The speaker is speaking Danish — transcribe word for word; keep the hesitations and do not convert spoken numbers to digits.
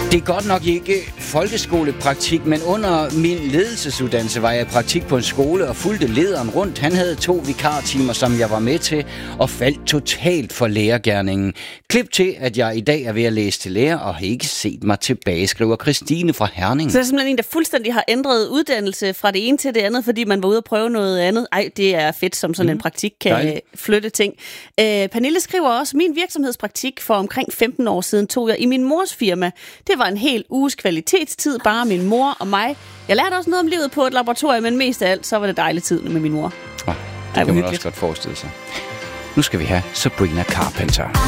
Det er godt nok ikke folkeskolepraktik, men under min ledelsesuddannelse var jeg i praktik på en skole og fulgte lederen rundt. Han havde to vikartimer, som jeg var med til, og faldt totalt for lærergerningen. Klip til, at jeg i dag er ved at læse til lærer og har ikke set mig tilbage, skriver Christine fra Herning. Så det er simpelthen en, der fuldstændig har ændret uddannelse fra det ene til det andet, fordi man var ude og prøve noget andet. Ej, det er fedt, som sådan mm. en praktik kan Dejligt. flytte ting. Øh, Pernille skriver også, min virksomhedspraktik for omkring femten år siden tog jeg i min mors firma. Det var en hel uges kvalitetstid, bare min mor og mig. Jeg lærte også noget om livet på et laboratorium, men mest af alt, så var det dejlig tid med min mor. Oh, det Ej, kan man også godt forestille sig. Nu skal vi have Sabrina Carpenter.